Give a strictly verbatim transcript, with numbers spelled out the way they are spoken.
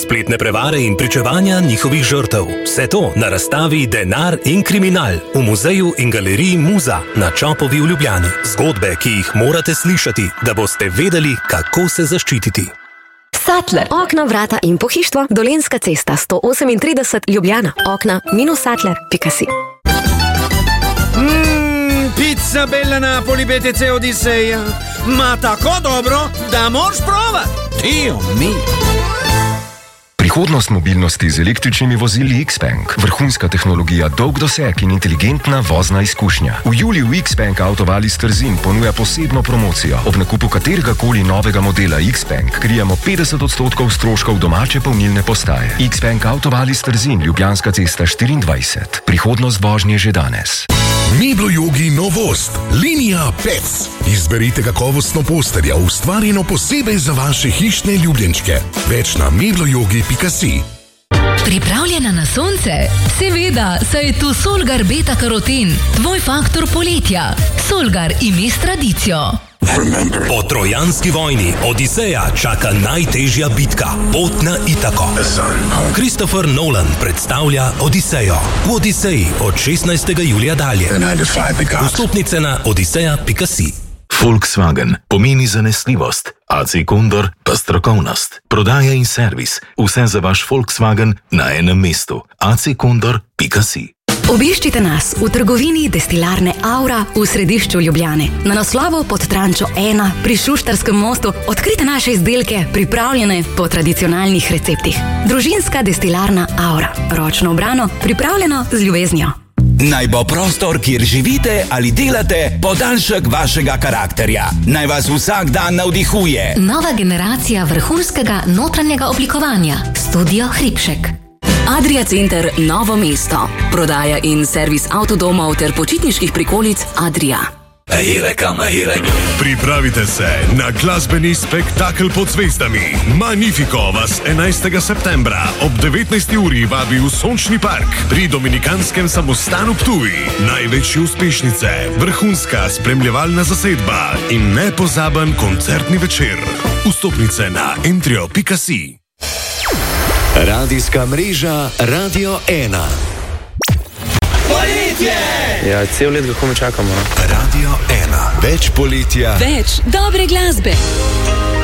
spletne prevare in pričevanja njihovih žrtev. Vse to na razstavi Denar in kriminal v muzeju in galeriji Muza na Čopovi v Ljubljani. Zgodbe, ki jih morate slišati, da boste vedeli, kako se zaščititi. Sattler. Okna, vrata in pohištvo. Dolenjska cesta sto osemintrideset Ljubljana. Okna minus sattler pika si. Mmm, pizza bella Napoli B T C Odiseja. Ma tako dobro, da moraš provat. Dio mio. Prihodnost mobilnosti z električnimi vozili Xpeng. Vrhunska tehnologija, dolg doseg in inteligentna vozna izkušnja. V juliju Xpeng Autovalis Trzin ponuja posebno promocijo. Ob nakupu katerega koli novega modela Xpeng krijemo petdeset odstotkov stroškov domače polnilne postaje. Xpeng Autovalis Trzin, Ljubljanska cesta štiriindvajset. Prihodnost vožnje že danes. Meblojogi novost. Linija Pets. Izberite kakovostno posterja, ustvarjeno posebej za vaše hišne ljubljenčke. Več na meblojogi pika si. Pripravljena na sonce? Seveda, saj je tu Solgar Beta Karoten, tvoj faktor poletja. Solgar ime s tradicijo. Po trojanski vojni Odiseja čaka najtežja bitka, pot na Itako. Christopher Nolan predstavlja Odisejo. V Odiseji od šestnajstega julija dalje. Vstopnice na odiseja pika si. Volkswagen pomeni zanesljivost, A C Condor pa strokovnost. Prodaja in servis, vse za vaš Volkswagen na enem mestu. A C Condor pika si. Obiščite nas v trgovini Destilarne Aura v središču Ljubljane. Na naslovu pod Trančo ena pri Šuštarskem mostu odkrite naše izdelke, pripravljene po tradicionalnih receptih. Družinska destilarna Aura. Ročno obrano, pripravljeno z ljubeznijo. Naj bo prostor, kjer živite ali delate, podaljšek vašega karakterja. Naj vas vsak dan navdihuje. Nova generacija vrhunskega notranjega oblikovanja. Studio Hribšek. Adria Center Novo mesto. Prodaja in servis avtodomov ter počitniških prikolic Adria. Pripravite se na glasbeni spektakel pod zvezdami. Magnifico vas enajstega septembra ob devetnajsti uri vabi v Sončni park pri Dominikanskem samostanu Ptuj. Največje uspešnice, vrhunska spremljevalna zasedba in nepozaben koncertni večer. Vstopnice na entrio pika si. Radijska mreža Radio ena. Poletje! Ja, cel let ga komaj čakamo. Radio ena. Več poletja. Več dobre glasbe.